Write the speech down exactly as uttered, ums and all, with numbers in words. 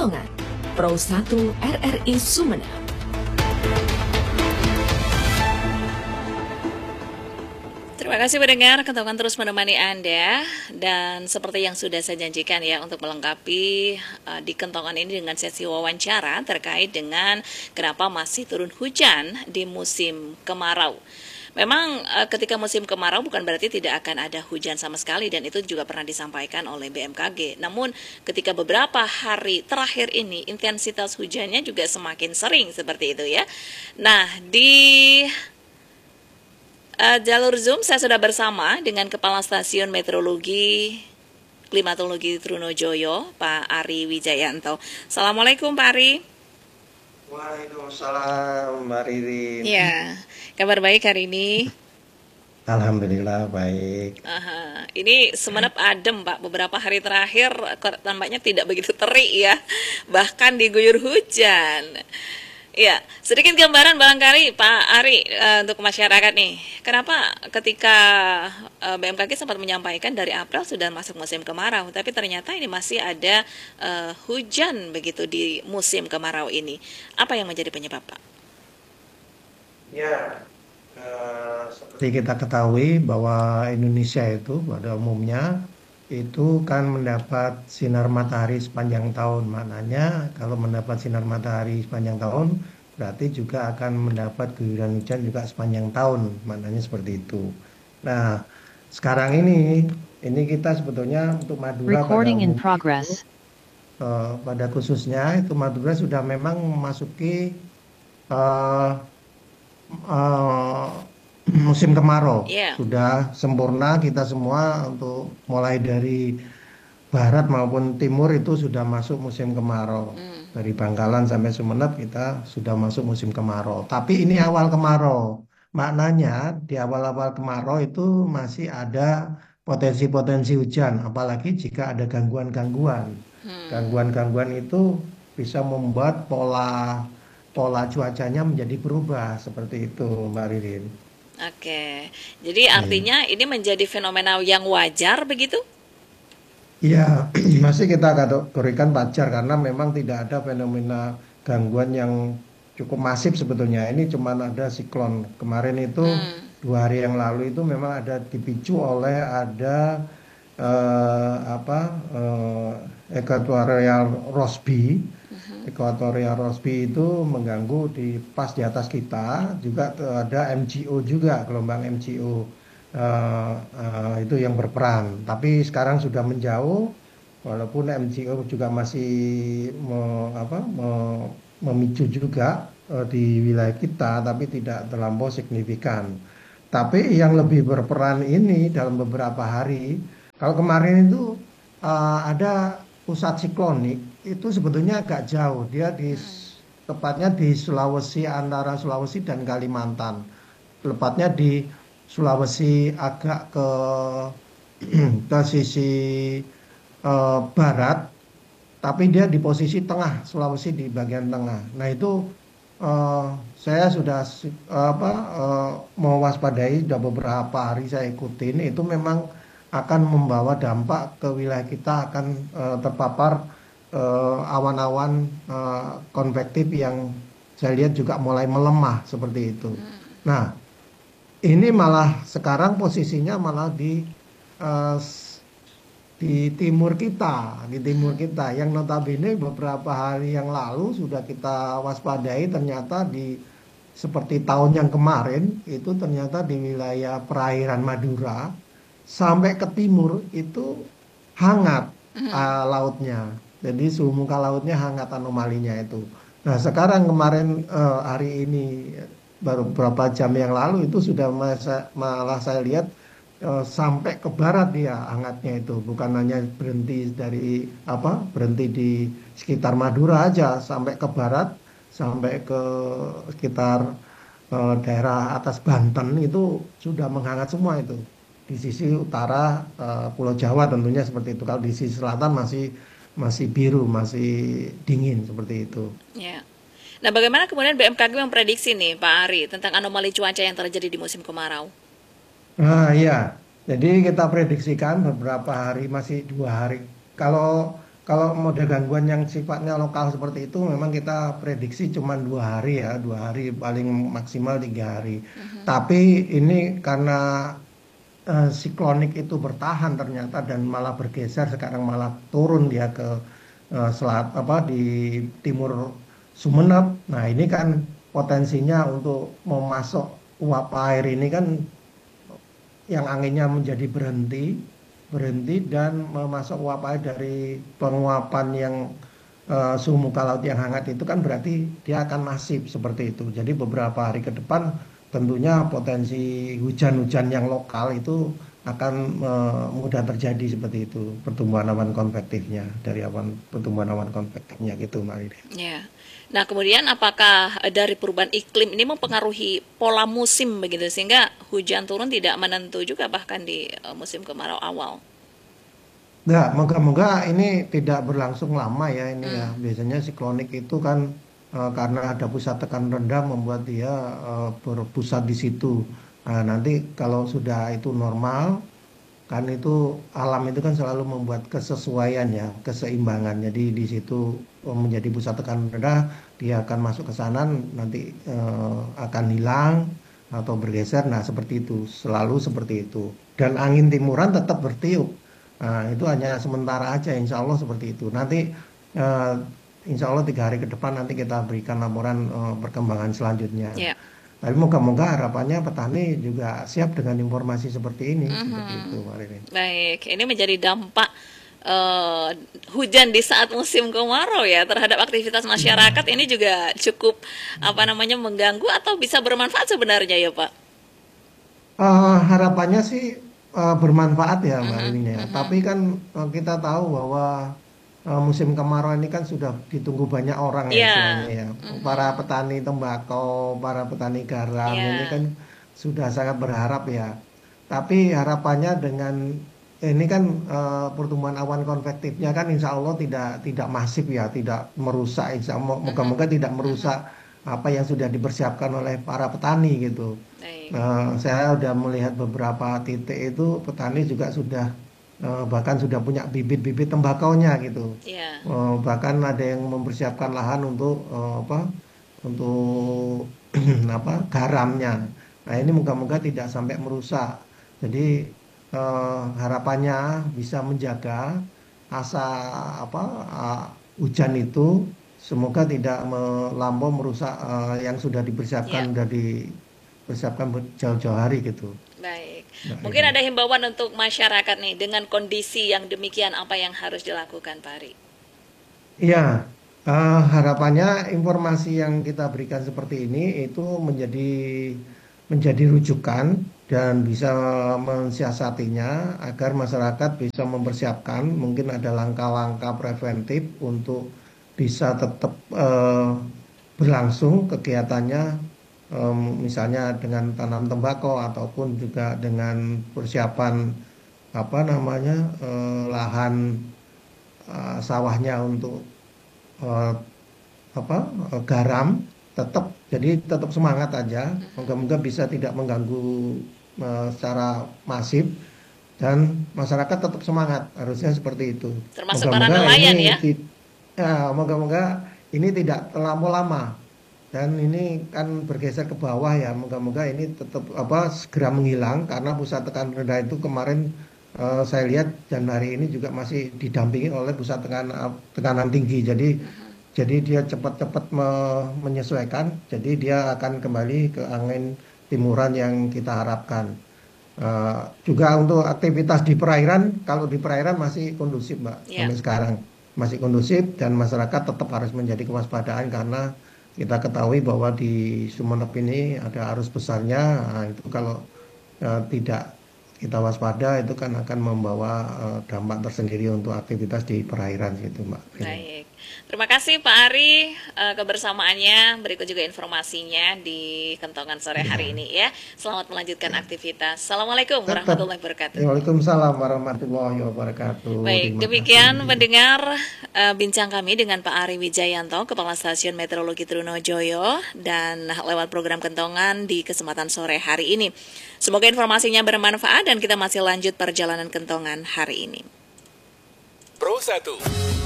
Kentongan, Pro satu R R I Sumeneb. Terima kasih pendengar, Kentongan terus menemani Anda. Dan seperti yang sudah saya janjikan ya, untuk melengkapi uh, di Kentongan ini dengan sesi wawancara terkait dengan kenapa masih turun hujan di musim kemarau. Memang uh, ketika musim kemarau bukan berarti tidak akan ada hujan sama sekali, dan itu juga pernah disampaikan oleh B M K G. Namun ketika beberapa hari terakhir ini intensitas hujannya juga semakin sering seperti itu ya. Nah, di uh, jalur Zoom saya sudah bersama dengan Kepala Stasiun Meteorologi Klimatologi Trunojoyo, Pak Ari Wijayanto. Assalamualaikum Pak Ari. Waalaikumsalam Mbak Ririn. Ya, kabar baik hari ini? Alhamdulillah baik. Aha, ini Sumeneb adem Pak, beberapa hari terakhir tampaknya tidak begitu terik ya, bahkan diguyur hujan. Ya, sedikit gambaran barangkali Pak Ari uh, untuk masyarakat nih, kenapa ketika uh, B M K G sempat menyampaikan dari April sudah masuk musim kemarau, tapi ternyata ini masih ada uh, hujan begitu di musim kemarau ini. Apa yang menjadi penyebab Pak? Ya, uh, seperti kita ketahui bahwa Indonesia itu pada umumnya itu kan mendapat sinar matahari sepanjang tahun. Maknanya kalau mendapat sinar matahari sepanjang tahun berarti juga akan mendapat guyuran hujan juga sepanjang tahun. Maknanya seperti itu. Nah, sekarang ini ini kita sebetulnya untuk Madura pada umumnya itu, uh, pada khususnya itu Madura sudah memang memasuki uh, uh, musim kemarau. Yeah. Sudah sempurna kita semua untuk mulai dari barat maupun timur itu sudah masuk musim kemarau. Mm. Dari Bangkalan sampai Sumeneb kita sudah masuk musim kemarau. Tapi ini awal kemarau. Maknanya di awal-awal kemarau itu masih ada potensi-potensi hujan. Apalagi jika ada gangguan-gangguan. Mm. Gangguan-gangguan itu bisa membuat pola pola cuacanya menjadi berubah seperti itu Mbak Ririn. Oke, jadi artinya hmm. ini menjadi fenomena yang wajar begitu? Iya, masih kita kategorikan wajar karena memang tidak ada fenomena gangguan yang cukup masif sebetulnya. Ini cuma ada siklon kemarin itu hmm. dua hari yang lalu itu memang ada dipicu oleh ada eh, apa eh, equatorial Rossby. Equatorial Rossby itu mengganggu di pas di atas kita, juga ada M G O juga, gelombang M G O uh, uh, itu yang berperan. Tapi sekarang sudah menjauh, walaupun M G O juga masih me, apa, me, memicu juga uh, di wilayah kita, tapi tidak terlampau signifikan. Tapi yang lebih berperan ini dalam beberapa hari, kalau kemarin itu uh, ada pusat siklonik, itu sebetulnya agak jauh, dia di tepatnya di Sulawesi, antara Sulawesi dan Kalimantan, tepatnya di Sulawesi agak ke ke sisi uh, barat, tapi dia di posisi tengah, Sulawesi di bagian tengah. Nah itu uh, saya sudah uh, apa uh, mewaspadai, sudah beberapa hari saya ikutin, itu memang akan membawa dampak ke wilayah kita, akan uh, terpapar Uh, awan-awan uh, konvektif yang saya lihat juga mulai melemah seperti itu. Nah, ini malah sekarang posisinya malah di uh, di timur kita, di timur kita yang notabene beberapa hari yang lalu sudah kita waspadai, ternyata di seperti tahun yang kemarin itu ternyata di wilayah perairan Madura sampai ke timur itu hangat uh, lautnya. Jadi suhu muka lautnya hangat anomalinya itu. Nah sekarang kemarin eh, hari ini baru beberapa jam yang lalu itu sudah masa, malah saya lihat eh, sampai ke barat dia hangatnya itu. Bukan hanya berhenti dari apa berhenti di sekitar Madura aja, sampai ke barat, sampai ke sekitar eh, daerah atas Banten itu sudah menghangat semua itu. Di sisi utara eh, Pulau Jawa tentunya seperti itu. Kalau di sisi selatan masih masih biru, masih dingin seperti itu. Ya. Nah, bagaimana kemudian B M K G memprediksi nih Pak Ari tentang anomali cuaca yang terjadi di musim kemarau? Nah, iya. Jadi kita prediksikan beberapa hari, masih dua hari. Kalau kalau mode gangguan yang sifatnya lokal seperti itu memang kita prediksi cuma dua hari ya, dua hari paling maksimal tiga hari. Tapi ini karena eh, siklonik itu bertahan ternyata dan malah bergeser sekarang malah turun dia ke eh, selat apa di timur Sumeneb. Nah ini kan potensinya untuk memasok uap air ini kan yang anginnya menjadi berhenti, berhenti dan memasok uap air dari penguapan yang eh, suhu muka laut yang hangat itu kan berarti dia akan masif seperti itu. Jadi beberapa hari ke depan tentunya potensi hujan-hujan yang lokal itu akan eh, mudah terjadi seperti itu pertumbuhan awan konvektifnya dari awan pertumbuhan awan konvektifnya gitu Mbak Riri. Ya. Nah, kemudian apakah eh, dari perubahan iklim ini mempengaruhi pola musim begitu sehingga hujan turun tidak menentu juga bahkan di eh, musim kemarau awal? Nah, moga-moga ini tidak berlangsung lama ya ini ya. Hmm. Biasanya siklonik itu kan eh, karena ada pusat tekan rendah membuat dia eh, berpusat di situ. Nah, nanti kalau sudah itu normal, kan itu alam itu kan selalu membuat kesesuaian ya, keseimbangan. Jadi di situ eh, menjadi pusat tekan rendah, dia akan masuk ke sana nanti eh, akan hilang atau bergeser. Nah, seperti itu, selalu seperti itu. Dan angin timuran tetap bertiup. Nah, itu hanya sementara aja, insya Allah seperti itu. Nanti eh, insya Allah tiga hari ke depan nanti kita berikan laporan eh, perkembangan selanjutnya. Ya. Tapi moga-moga harapannya petani juga siap dengan informasi seperti ini, seperti itu, Mhm. Mbak Ririn. Baik, ini menjadi dampak eh, hujan di saat musim kemarau ya terhadap aktivitas masyarakat ini juga cukup apa namanya mengganggu atau bisa bermanfaat sebenarnya ya Pak? Eh, harapannya sih eh, bermanfaat ya Mbak Mhm, Ririn ya. Tapi mhm. kan eh, kita tahu bahwa eh, musim kemarau ini kan sudah ditunggu banyak orang ya istilahnya Ya, ya. Para mhm. petani tembakau, para petani garam ini Ya, kan sudah sangat berharap ya. Tapi harapannya dengan ini kan eh, pertumbuhan awan konvektifnya kan insya Allah tidak tidak masif ya, tidak merusak. Insya Allah mhm, moga-moga tidak mhm. merusak apa yang sudah dipersiapkan oleh para petani gitu. Baik, Eh, saya sudah melihat beberapa titik itu petani juga sudah eh, bahkan sudah punya bibit-bibit tembakaunya gitu. ya, Eh, bahkan ada yang mempersiapkan lahan untuk eh, apa? Untuk apa? Garamnya. Nah, ini moga-moga tidak sampai merusak. Jadi eh, harapannya bisa menjaga asa apa ah, hujan itu semoga tidak melampau merusak eh, yang sudah ya. dipersiapkan dari persiapkan buat jauh-jauh hari gitu. Baik. Mbak Mungkin Riri. ada himbauan untuk masyarakat nih dengan kondisi yang demikian apa yang harus dilakukan Pak Ari? Iya, eh, harapannya informasi yang kita berikan seperti ini itu menjadi menjadi rujukan dan bisa mensiasatinya agar masyarakat bisa mempersiapkan mungkin ada langkah-langkah preventif untuk bisa tetap eh, berlangsung kegiatannya em, misalnya dengan tanam tembakau ataupun juga dengan persiapan apa namanya eh, lahan eh, sawahnya untuk eh, apa eh, garam tetap jadi tetap semangat aja moga-moga bisa tidak mengganggu eh, secara masif dan masyarakat tetap semangat harusnya seperti itu Termasuk para moga-moga ini nelayan ya? ti- ya, moga-moga ini tidak terlampau lama dan ini kan bergeser ke bawah ya moga-moga ini tetap apa segera menghilang karena pusat tekanan rendah itu kemarin eh, saya lihat Januari ini juga masih didampingi oleh pusat tekanan tekanan tinggi jadi jadi dia cepat-cepat me- menyesuaikan jadi dia akan kembali ke angin timuran yang kita harapkan. Eh, juga untuk aktivitas di perairan kalau di perairan masih kondusif Mbak Ya. sampai sekarang masih kondusif dan masyarakat tetap harus menjadi kewaspadaan karena kita ketahui bahwa di Sumeneb ini ada arus besarnya. Nah, itu kalau eh, tidak kita waspada itu kan akan membawa eh, dampak tersendiri untuk aktivitas di perairan gitu Mbak Rini. Baik. Terima kasih Pak Ari eh, kebersamaannya. Berikut juga informasinya di Kentongan sore hari Ya, ini ya. Selamat melanjutkan aktivitas. Assalamualaikum tetap. warahmatullahi wabarakatuh. Waalaikumsalam warahmatullahi wabarakatuh. Baik, Terima demikian kasih. pendengar eh, bincang kami dengan Pak Ari Wijayanto, Kepala Stasiun Meteorologi Trunojoyo, dan lewat program Kentongan di kesempatan sore hari ini. Semoga informasinya bermanfaat dan kita masih lanjut perjalanan Kentongan hari ini. Pro satu.